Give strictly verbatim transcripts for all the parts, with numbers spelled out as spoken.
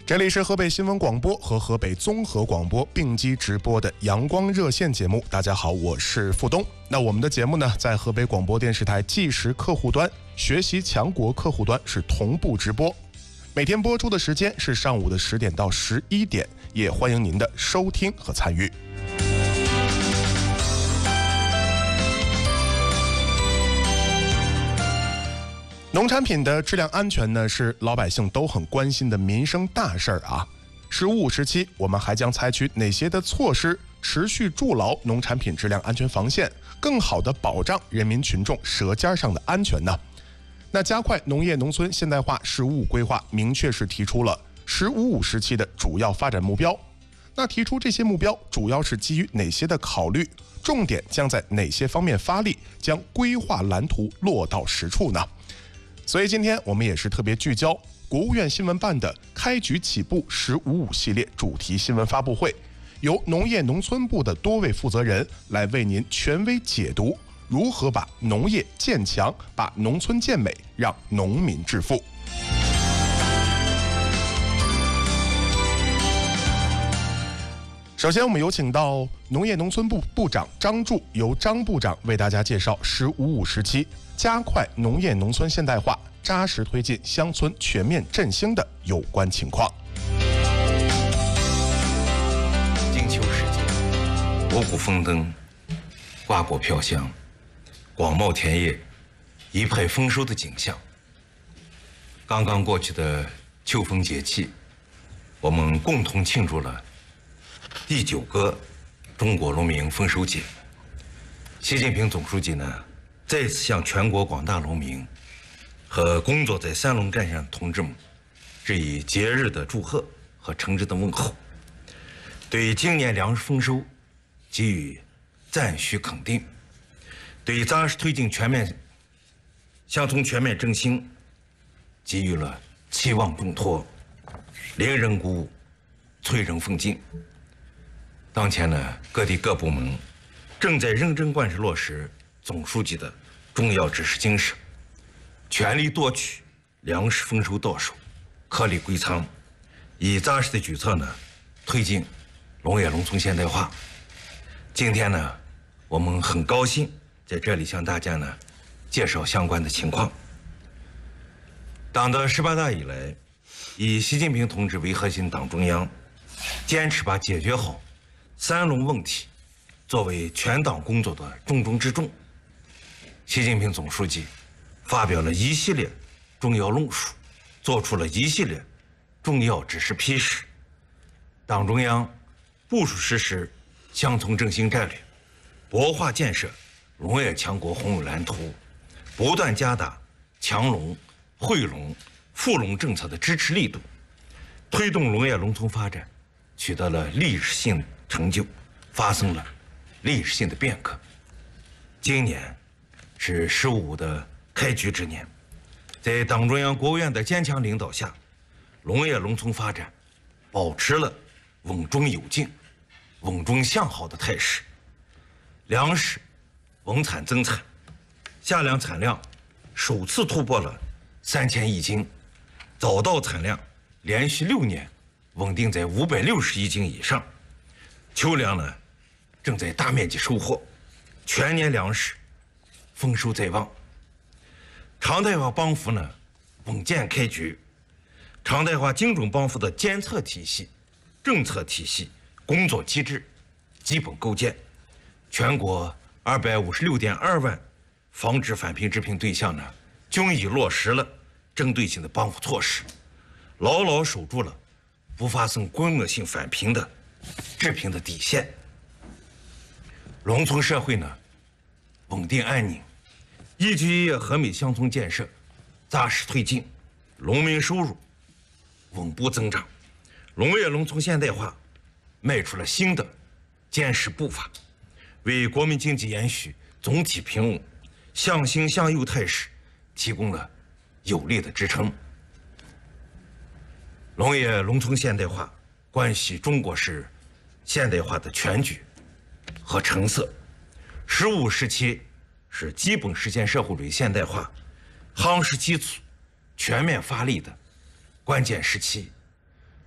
这里是河北新闻广播和河北综合广播并机直播的阳光热线节目。大家好，我是付东。那我们的节目呢，在河北广播电视台计时客户端、学习强国客户端是同步直播。每天播出的时间是上午的十点到十一点，也欢迎您的收听和参与。农产品的质量安全呢，是老百姓都很关心的民生大事儿啊。十五五时期，我们还将采取哪些的措施，持续筑牢农产品质量安全防线，更好的保障人民群众舌尖上的安全呢？那加快农业农村现代化“十五五”规划明确是提出了“十五五”时期的主要发展目标。那提出这些目标，主要是基于哪些的考虑？重点将在哪些方面发力，将规划蓝图落到实处呢？所以今天我们也是特别聚焦国务院新闻办的开局起步“十五五”系列主题新闻发布会，由农业农村部的多位负责人来为您权威解读如何把农业建强，把农村建美，让农民致富。首先我们有请到农业农村部部长张柱，由张部长为大家介绍“十五五”时期加快农业农村现代化，扎实推进乡村全面振兴的有关情况。 金秋时节，五谷丰登，瓜果飘香，广袤田野，一派丰收的景象。刚刚过去的秋风节气，我们共同庆祝了第九个中国农民丰收节。习近平总书记呢，再次向全国广大农民和工作在三农战线的同志们致以节日的祝贺和诚挚的问候，对今年粮食丰收给予赞许肯定，对扎实推进全面乡村全面振兴给予了期望重托，令人鼓舞，催人奋进。当前呢，各地各部门正在认真贯彻落实总书记的重要指示精神，全力夺取粮食丰收到手，颗粒归仓，以扎实的举措呢，推进农业农村现代化。今天呢，我们很高兴在这里向大家呢介绍相关的情况。党的十八大以来，以习近平同志为核心党中央，坚持把解决好三农问题作为全党工作的重中之重。习近平总书记发表了一系列重要论述，做出了一系列重要指示批示。党中央部署实施乡村振兴战略，擘画建设农业强国宏伟蓝图，不断加大强农、惠农、富农政策的支持力度，推动农业农村发展取得了历史性成就，发生了历史性的变革。今年是“十五五”的开局之年，在党中央、国务院的坚强领导下，农业农村发展保持了稳中有进、稳中向好的态势。粮食稳产增产，夏粮产量首次突破了三千亿斤，早稻产量连续六年稳定在五百六十亿斤以上。秋粮呢，正在大面积收获，全年粮食丰收在望。常态化帮扶呢，稳健开局。常态化精准帮扶的监测体系、政策体系、工作机制基本构建，全国二百五十六点二万防止返贫致贫对象呢，均已落实了针对性的帮扶措施，牢牢守住了不发生规模性返贫的致贫的底线。农村社会呢，稳定安宁，一居一业和美乡村建设扎实推进，农民收入稳步增长，农业农村现代化迈出了新的坚实步伐，为国民经济延续总体平稳、向新向右态势提供了有力的支撑。农业农村现代化关系中国式现代化的全局和成色。十五时期是基本实现社会主义现代化夯实基础、全面发力的关键时期。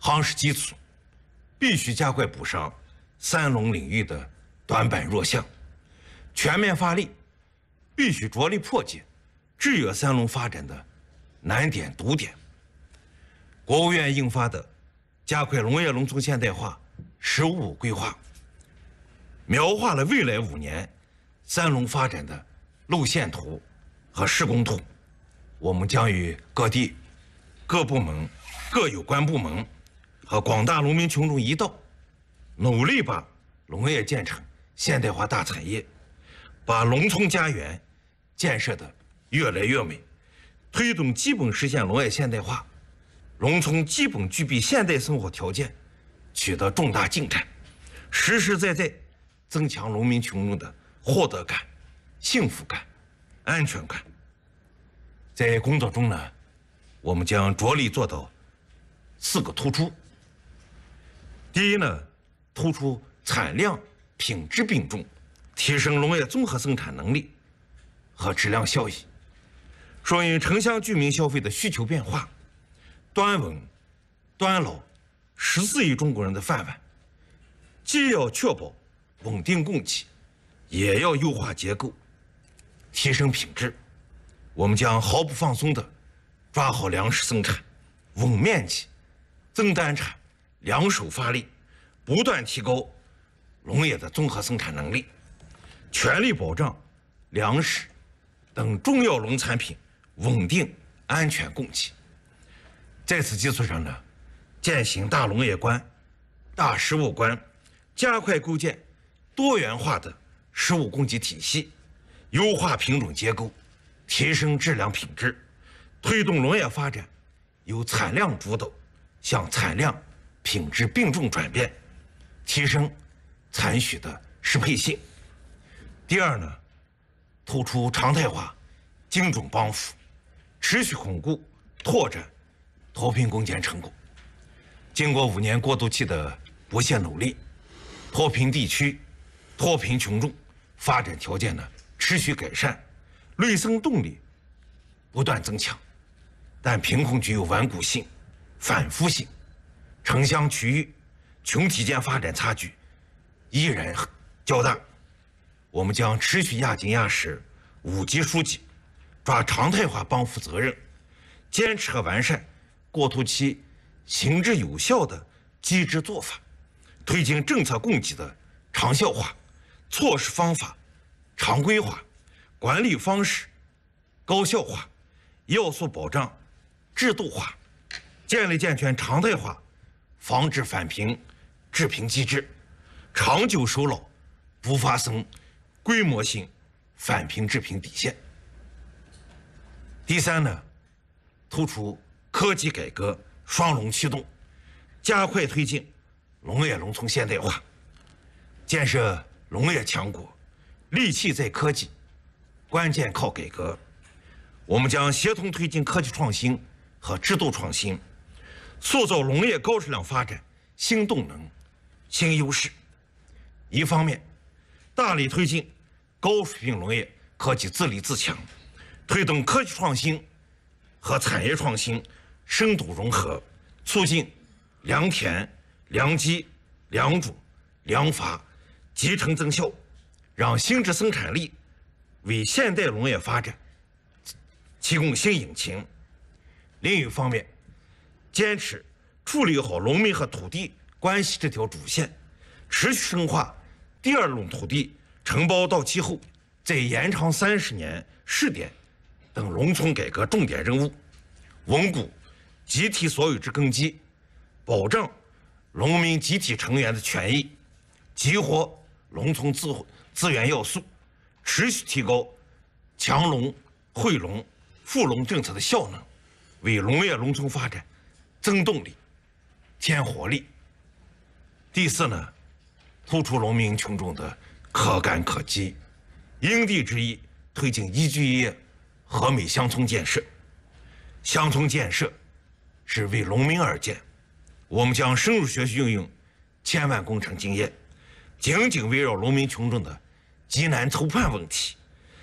夯实基础，必须加快补上三农领域的短板弱项，全面发力，必须着力破解制约三农发展的难点堵点。国务院印发的《加快农业农村现代化“十五五”规划》，描画了未来五年三农发展的路线图和施工图。我们将与各地各部门、各有关部门和广大农民群众一道，努力把农业建成现代化大产业，把农村家园建设得越来越美，推动基本实现农业现代化，农村基本具备现代生活条件，取得重大进展，实实在在增强农民群众的获得感、幸福感、安全感。在工作中呢，我们将着力做到四个突出。第一呢，突出产量、品质并重，提升农业综合生产能力和质量效益。顺应城乡居民消费的需求变化，端稳、端牢十四亿中国人的饭碗，既要确保稳定供给，也要优化结构，提升品质。我们将毫不放松地抓好粮食生产，稳面积、增单产，两手发力，不断提高农业的综合生产能力，全力保障粮食等重要农产品稳定安全供给。在此基础上呢，践行大农业观、大食物观，加快构建多元化的食物供给体系，优化品种结构，提升质量品质，推动农业发展由产量主导向产量、品质并重转变，提升产许的适配性。第二呢，突出常态化、精准帮扶，持续巩固、拓展脱贫攻坚成果。经过五年过渡期的不懈努力，脱贫地区、脱贫群众发展条件呢持续改善，内生动力不断增强，但贫困具有顽固性、反复性，城乡区域群体间发展差距依然较大。我们将持续压紧压实五级书记抓常态化帮扶责任，坚持和完善过渡期行之有效的机制做法，推进政策供给的长效化、措施方法常规化、管理方式高效化、要素保障制度化，建立健全常态化防治返贫治贫机制，长久守牢不发生规模性返贫治贫底线。第三呢，突出科技改革双农驱动，加快推进农业农村现代化，建设农业强国，利器在科技，关键靠改革。我们将协同推进科技创新和制度创新，塑造农业高质量发展新动能、新优势。一方面，大力推进高水平农业科技自立自强，推动科技创新和产业创新深度融合，促进良田、良机、良种、良伐集成增效，让新质生产力为现代农业发展提供新引擎。另一方面，坚持处理好农民和土地关系这条主线，持续深化第二轮土地承包到期后再延长三十年试点等农村改革重点任务，稳固集体所有制根基，保障农民集体成员的权益，激活农村资资源要素，持续提高强农、惠农、富农政策的效能，为农业农村发展增动力、添活力。第四呢，突出农民群众的可感可及，因地制宜推进宜居宜业和美乡村建设。乡村建设是为农民而建，我们将深入学习运用千万工程经验，紧紧围绕农民群众的急难愁盼问题，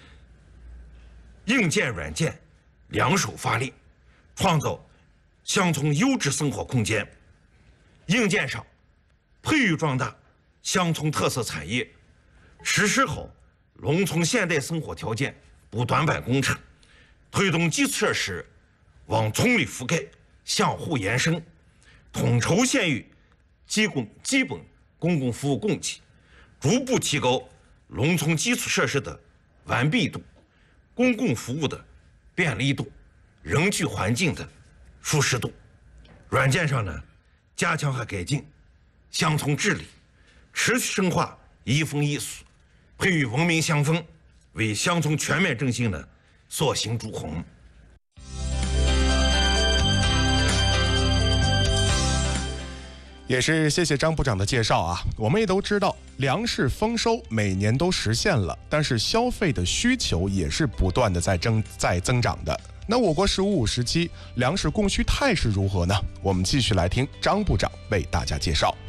硬件软件两手发力，创造乡村优质生活空间， 硬件上培育壮大乡村特色产业，实施好农村现代生活条件不短板工程，推动基础设施往村里覆盖、相互延伸，统筹县域基本基本公共服务供给，逐步提高农村基础设施的完备度、公共服务的便利度、人居环境的舒适度。软件上呢，加强和改进乡村治理，持续深化移风易俗，培育文明乡风，为乡村全面振兴呢塑形筑红。 也是谢谢张部长的介绍啊。我们也都知道，粮食丰收每年都实现了，但是消费的需求也是不断的在增在增长的。那我国“十五五”时期粮食供需态势如何呢？我们继续来听张部长为大家介绍。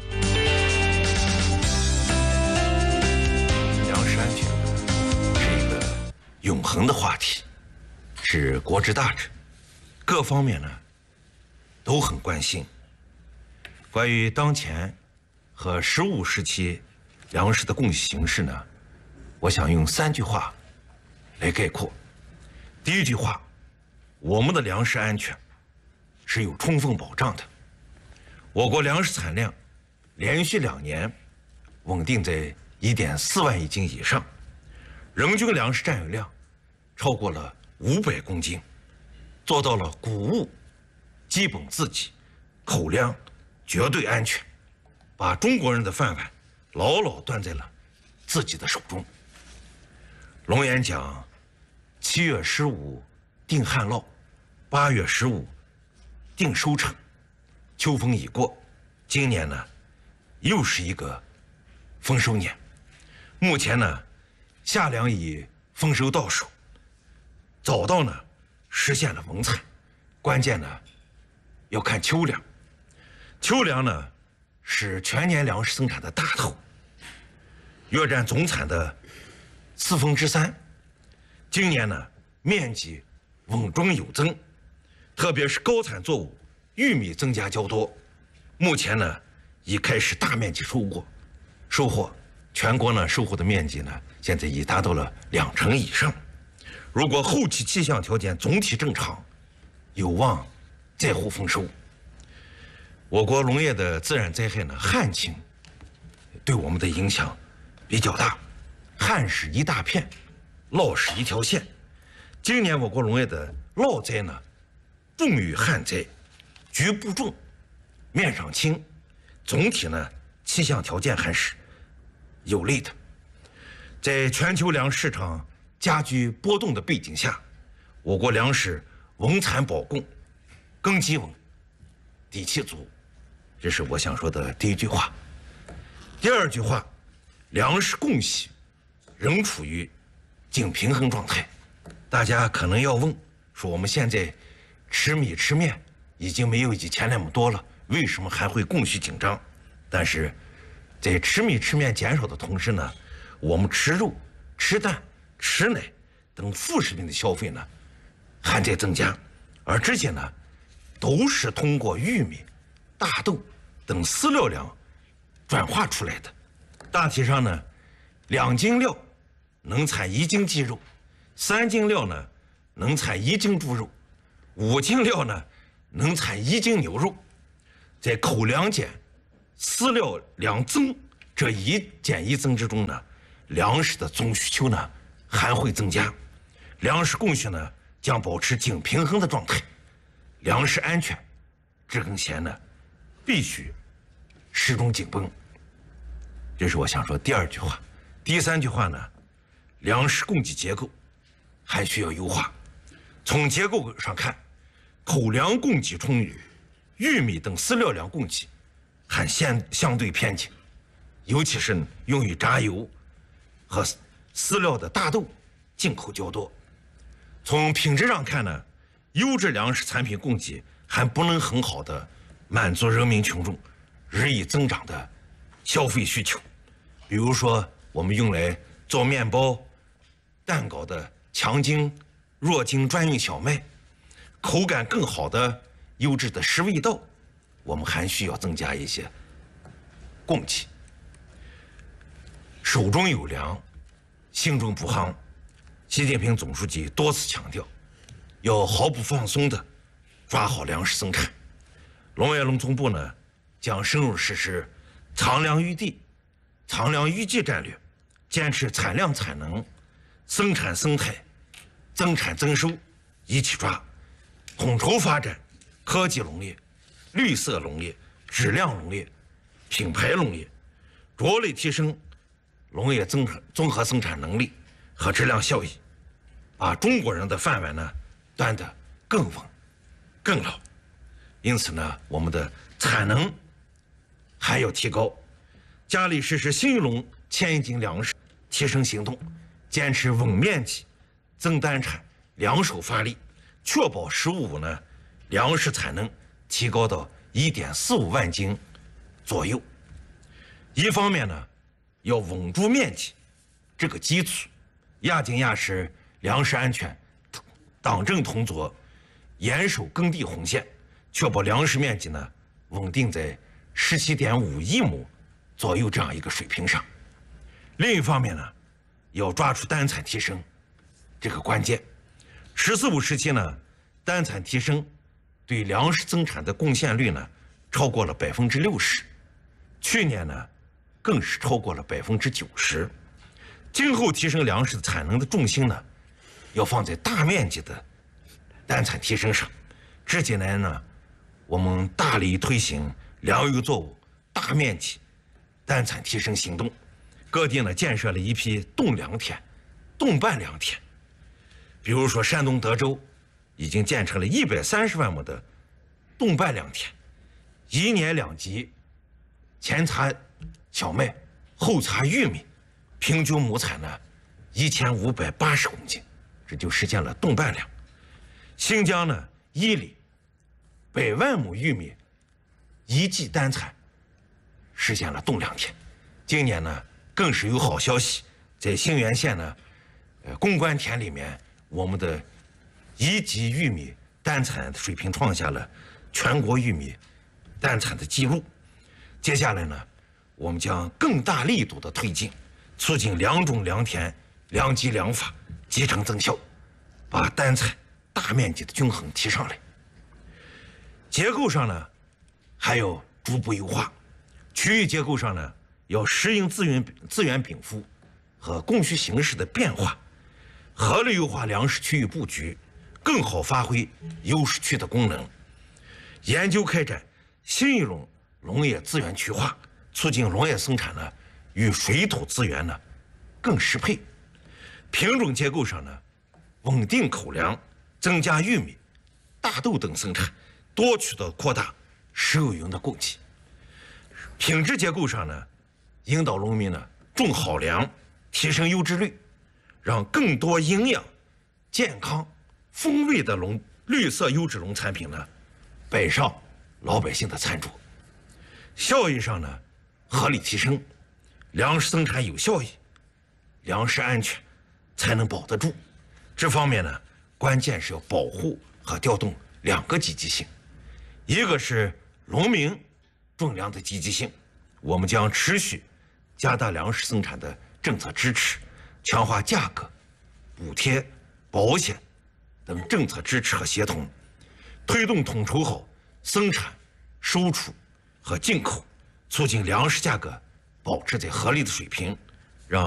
粮食安全是一个永恒的话题，是国之大事，各方面呢都很关心。关于当前和“十五”时期粮食的供给形势呢，我想用三句话来概括。第一句话，我们的粮食安全是有充分保障的。我国粮食产量连续两年稳定在一点四万亿斤以上，人均粮食占有量超过了五百公斤，做到了谷物基本自给，口粮绝对安全，把中国人的饭碗牢牢端在了自己的手中。龙岩讲，七月十五定旱涝，八月十五定收成。秋风已过，今年呢又是一个丰收年。目前呢，夏粮已丰收到手，早稻呢实现了稳产，关键呢要看秋粮。秋粮呢是全年粮食生产的大头，约占总产的四分之三。今年呢面积稳中有增，特别是高产作物玉米增加较多。目前呢已开始大面积收获，收获全国呢收获的面积呢现在已达到了两成以上。如果后期气象条件总体正常，有望再获丰收。我国农业的自然灾害呢，旱情对我们的影响比较大，旱是一大片，涝是一条线。今年我国农业的涝灾呢，重于旱灾，局部重，面上轻，总体呢气象条件还是有利的。在全球粮食市场加剧波动的背景下，我国粮食稳产保供，根基稳，底气足。这是我想说的第一句话。第二句话，粮食供给仍处于净平衡状态。大家可能要问，说我们现在吃米吃面已经没有以前那么多了，为什么还会供需紧张？但是在吃米吃面减少的同时呢，我们吃肉、吃蛋、吃奶等副食品的消费呢还在增加，而这些呢都是通过玉米、大豆等饲料粮转化出来的。大体上呢，两斤料能产一斤鸡肉，三斤料呢能产一斤猪肉，五斤料呢能产一斤牛肉。在口粮减、饲料粮增这一减一增之中呢，粮食的总需求呢还会增加，粮食供需呢将保持净平衡的状态。粮食安全这根弦呢必须始终紧绷。这是我想说第二句话。第三句话呢，粮食供给结构还需要优化。从结构上看，口粮供给充裕，玉米等饲料粮供给还相相对偏紧，尤其是用于榨油和饲料的大豆进口较多。从品质上看呢，优质粮食产品供给还不能很好的满足人民群众日益增长的消费需求。比如说我们用来做面包、蛋糕的强筋、弱筋专用小麦，口感更好的优质的十味稻， 我们还需要增加一些供给。手中有粮，心中不慌。习近平总书记多次强调，要毫不放松地抓好粮食生产。农业农村部呢，将深入实施藏粮育地、藏粮育机战略，坚持产量产能、生产生态、增产增收一起抓，统筹发展科技农业、绿色农业、质量农业、品牌农业，着力提升农业综合综合生产能力和质量效益，把中国人的饭碗呢端得更稳、更牢。因此呢，我们的产能还要提高，加力实施新一轮千亿斤粮食提升行动，坚持稳面积、增单产、两手发力，确保“十五五”呢粮食产能提高到一点四五万斤左右。一方面呢，要稳住面积这个基础，压紧压实粮食安全，党政同作，严守耕地红线，确保粮食面积呢稳定在十七点五亿亩左右这样一个水平上。另一方面呢，要抓住单产提升这个关键。“十四五”时期呢，单产提升对粮食增产的贡献率呢超过了百分之六十，去年呢更是超过了百分之九十。今后提升粮食的产能的重心呢，要放在大面积的单产提升上。这几年呢，我们大力推行粮油作物大面积单产提升行动，各地呢建设了一批冻粮田、冻拌粮田。比如说，山东德州已经建成了一百三十万亩的冻拌粮田，一年两级，前插小麦，后插玉米，平均亩产呢一千五百八十公斤，这就实现了冻拌粮。新疆呢，伊犁百万亩玉米一季单产实现了冻粮田。今年呢，更是有好消息，在兴源县呢，呃，公关田里面，我们的一级玉米单产水平创下了全国玉米单产的记录。接下来呢，我们将更大力度的推进，促进两种良田、良机良法集成增效，把单产大面积的均衡提上来。结构上呢，还要逐步优化。区域结构上呢，要适应资源资源禀赋和供需形势的变化，合理优化粮食区域布局，更好发挥优势区的功能。研究开展新一轮农业资源区划，促进农业生产呢与水土资源呢更适配。品种结构上呢，稳定口粮，增加玉米、大豆等生产，多渠道扩大食有云的供给。品质结构上呢，引导农民呢种好粮，提升优质率，让更多营养、健康、风味的农绿色优质农产品呢摆上老百姓的餐桌。效益上呢，合理提升，粮食生产有效益，粮食安全才能保得住。这方面呢，关键是要保护和调动两个积极性，一个是农民种粮的积极性，我们将持续加大粮食生产的政策支持，强化价格、补贴、保险等政策支持和协同，推动统筹好生产、收储和进口，促进粮食价格保持在合理的水平，